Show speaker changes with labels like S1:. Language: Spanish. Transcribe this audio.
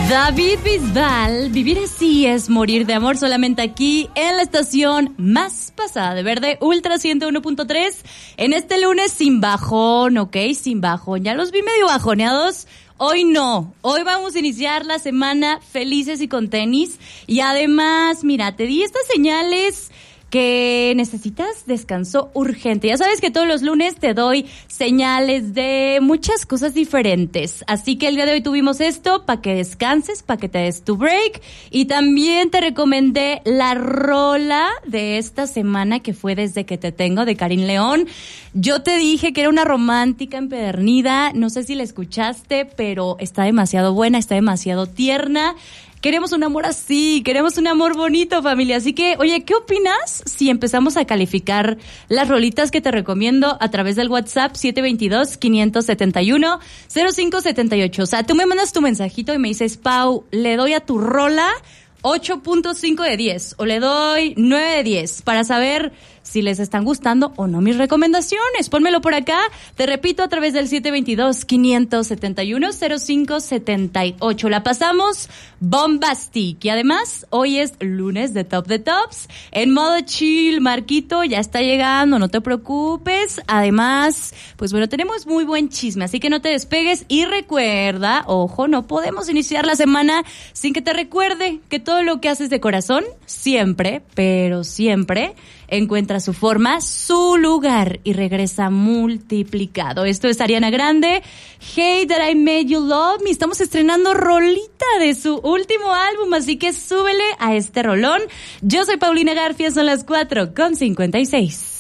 S1: David Bisbal, vivir así es morir de amor, solamente aquí en la estación más pasada de Verde, Ultra 101.3, en este lunes sin bajón, ¿ok? Sin bajón, ya los vi medio bajoneados. Hoy no, hoy vamos a iniciar la semana felices y con tenis. Y además, mira, te di estas señales que necesitas descanso urgente. Ya sabes que todos los lunes te doy señales de muchas cosas diferentes. Así que el día de hoy tuvimos esto para que descanses, para que te des tu break. Y también te recomendé la rola de esta semana que fue Desde que te tengo, de Karin León. Yo te dije que era una romántica empedernida. No sé si la escuchaste, pero está demasiado buena, está demasiado tierna. Queremos un amor así, queremos un amor bonito, familia. Así que, oye, ¿qué opinas si empezamos a calificar las rolitas que te recomiendo a través del WhatsApp 722-571-0578? O sea, tú me mandas tu mensajito y me dices, Pau, le doy a tu rola 8.5 de 10 o le doy 9 de 10 para saber si les están gustando o no mis recomendaciones. Pónmelo por acá. Te repito, a través del 722-571-0578. La pasamos bombastic. Y además, hoy es lunes de Top de Tops. En modo chill, Marquito ya está llegando, no te preocupes. Además, pues bueno, tenemos muy buen chisme, así que no te despegues. Y recuerda, ojo, no podemos iniciar la semana sin que te recuerde que todo lo que haces de corazón, siempre, pero siempre, encuentra su forma, su lugar y regresa multiplicado. Esto es Ariana Grande, Hey That I Made You Love Me. Estamos estrenando rolita de su último álbum, así que súbele a este rolón. Yo soy Paulina Garfia, son las 4:56.